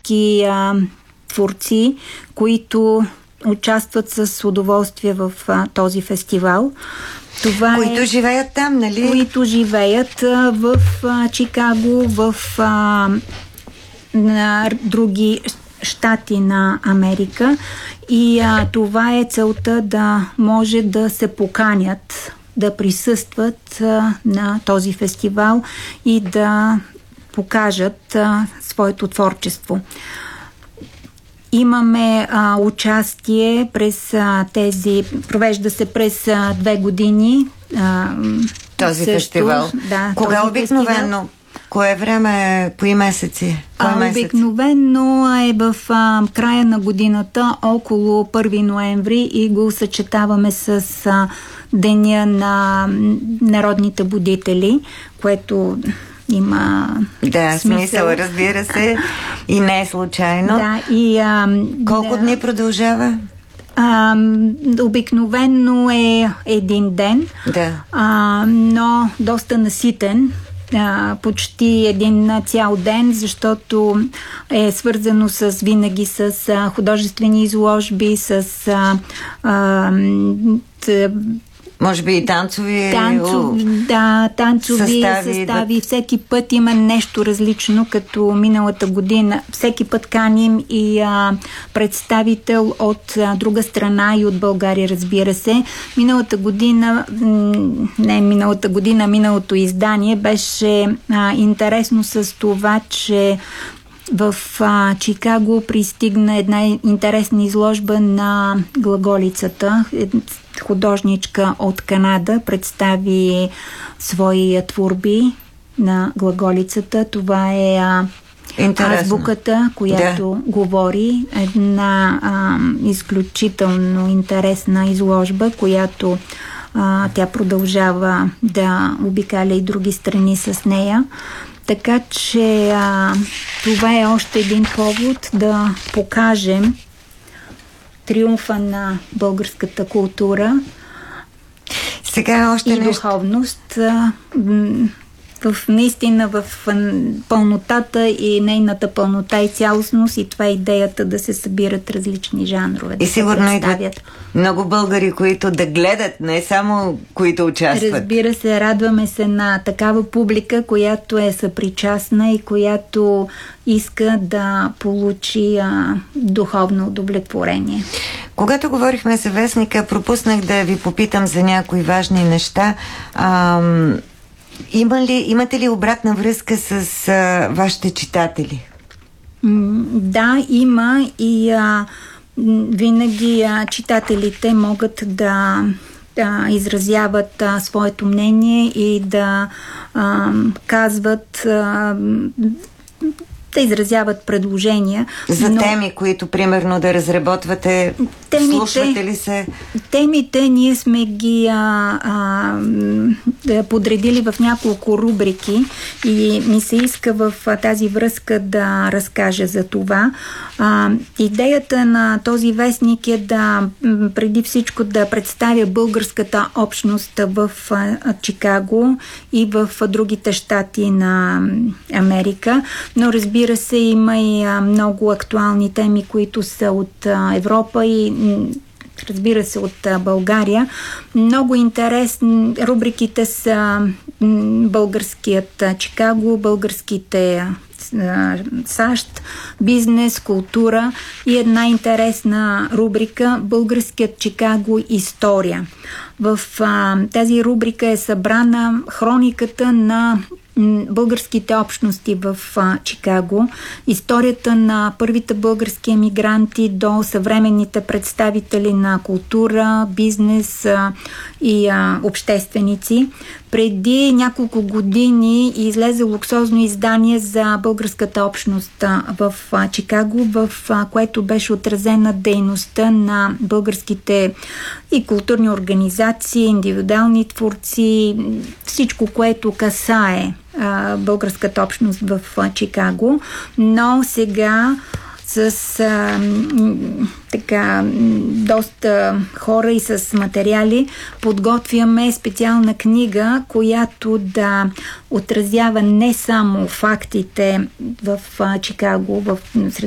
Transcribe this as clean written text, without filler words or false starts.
български творци, които участват с удоволствие в този фестивал. Които живеят там, нали? Които живеят в Чикаго, на други щати на Америка. И това е целта, да може да се поканят, да присъстват на този фестивал и да покажат своето творчество. Имаме участие провежда се през 2 години. Този фестивал. Да, кога обикновено? Кое време, кои месеци? Обикновено е в края на годината, около 1 ноември, и го съчетаваме с Деня на народните будители, което има смисъл, разбира се, и не е случайно. Да, колко дни продължава? Обикновено е 1 ден, но доста наситен. Почти 1 цял ден, защото е свързано винаги с художествени изложби, с може би и танцови състави. Всеки път има нещо различно, като миналата година. Всеки път каним и представител от друга страна и от България, разбира се. Миналото издание беше интересно с това, че в Чикаго пристигна една интересна изложба на глаголицата. Художничка от Канада представи свои творби на глаголицата. Това е азбуката, която говори. Една изключително интересна изложба, която тя продължава да обикаля и други страни с нея. Така че това е още един повод да покажем триумфа на българската култура и духовност наистина в пълнотата и нейната пълнота и цялостност, и това е идеята да се събират различни жанрове. И сигурно идват много българи, които да гледат, не само които участват. Разбира се, радваме се на такава публика, която е съпричастна и която иска да получи духовно удовлетворение. Когато говорихме с вестника, пропуснах да ви попитам за някои важни неща. Имате ли обратна връзка с вашите читатели? Да, има, и винаги читателите могат да изразяват своето мнение и да казват, да изразяват предложения. За теми, които примерно да разработвате, слушате ли се? Темите ние сме ги подредили в няколко рубрики и ми се иска в тази връзка да разкажа за това. Идеята на този вестник е преди всичко да представя българската общност в Чикаго и в другите щати на Америка, но разбира се, има и много актуални теми, които са от Европа и разбира се от България. Много интересни рубриките са българският Чикаго, българските САЩ, бизнес, култура и една интересна рубрика българският Чикаго история. В тази рубрика е събрана хрониката на българските общности в Чикаго, историята на първите български емигранти до съвременните представители на култура, бизнес и общественици. Преди няколко години излезе луксозно издание за българската общност в Чикаго, в което беше отразена дейността на българските и културни организации, индивидуални творци, всичко, което касае българската общност в Чикаго. Но сега с доста хора и с материали подготвяме специална книга, която да отразява не само фактите в Чикаго, в